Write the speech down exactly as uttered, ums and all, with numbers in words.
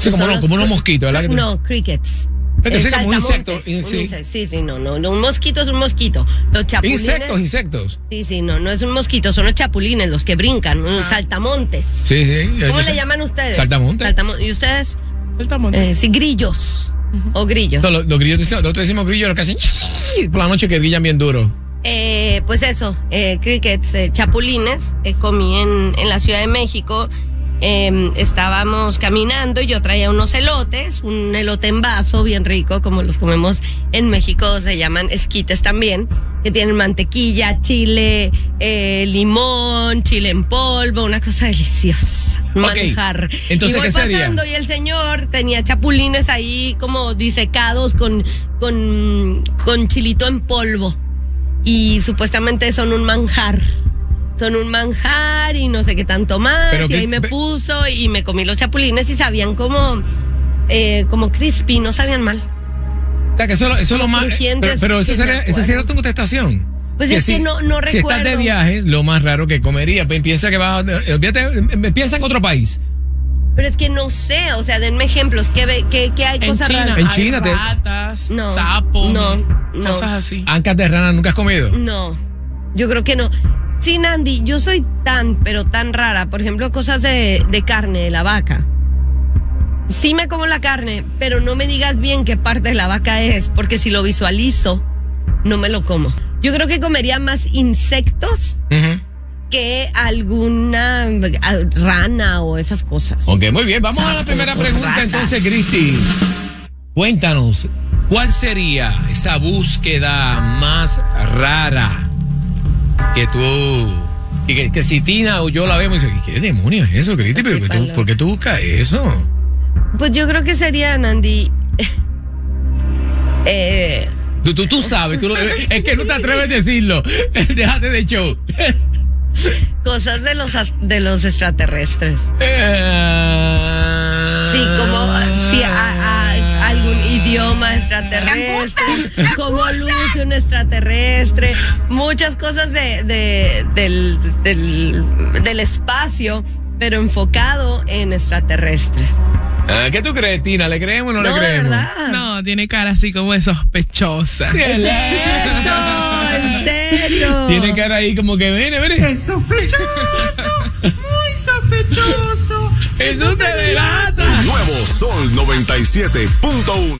Sí, como, no, como unos mosquitos, ¿verdad? No, crickets. Es que sí, como un insecto. Sí. Sí. sí, sí, no, no, no. Un mosquito es un mosquito. Los chapulines. Insectos, insectos. Sí, sí, no, no es un mosquito, son los chapulines, los que brincan, ah. saltamontes. Sí, sí. ¿Cómo le sé. llaman ustedes? Saltamontes. Saltamon ¿Y ustedes? Saltamontes. Eh, sí, grillos. Uh-huh. O grillos. No, los, los grillos, nosotros decimos grillos, los que hacen por la noche que grillan bien duro. Eh, pues eso, eh, crickets, eh, chapulines, eh, comí en, en la Ciudad de México. Eh, estábamos caminando y yo traía unos elotes, un elote en vaso bien rico, como los comemos en México, se llaman esquites también, que tienen mantequilla, chile, eh, limón, chile en polvo, una cosa deliciosa, manjar. Okay. Entonces, y voy ¿qué pasando sería? Y el señor tenía chapulines ahí como disecados con, con, con chilito en polvo y supuestamente son un manjar. Son un manjar y no sé qué tanto más. Pero y que, ahí me puso y me comí los chapulines y sabían como, eh, como crispy, no sabían mal. O sea, que eso, eso es lo más. Pero, pero esa sería, esa sería tu contestación. Pues que es si, que no, no recuerdo. Si estás de viaje, lo más raro que comería. Piensa que vas. Piensa en otro país. Pero es que no sé, o sea, denme ejemplos. ¿Qué, qué, qué hay en cosas China, raras? En hay China te. ratas, no, sapos, no, no. cosas así. ¿Ancas de rana nunca has comido? No, yo creo que no. Sí, Nandi, yo soy tan, pero tan rara. Por ejemplo, cosas de, de carne, de la vaca. Sí me como la carne, pero no me digas bien qué parte de la vaca es, porque si lo visualizo, no me lo como. Yo creo que comería más insectos uh-huh. que alguna rana o esas cosas. Ok, muy bien. Vamos Sapos, a la primera pregunta ratas. Entonces, Cristi. Cuéntanos, ¿cuál sería esa búsqueda más rara que tú, y que, que si Tina o yo la vemos y dice, ¿qué demonios es eso, Cristi? ¿Por, ¿Por, ¿Por qué tú buscas eso? Pues yo creo que sería, Nandi, eh... Tú, tú, tú sabes, tú, es que no te atreves a decirlo. Déjate de show. Cosas de los, de los extraterrestres. Uh... Sí, como si a, a, algún idioma extraterrestre, cómo luce un extraterrestre, muchas cosas de, de, del, del, del espacio, pero enfocado en extraterrestres. Ah, ¿qué tú crees, Tina? ¿Le creemos o no, no le creemos? ¿Verdad? No, tiene cara así como de sospechosa. ¿Es cierto? ¿En serio? Tiene cara ahí como que, mire, mire. Es sospechoso, muy sospechoso. Eso te delata. Nuevo Sol noventa y siete punto uno.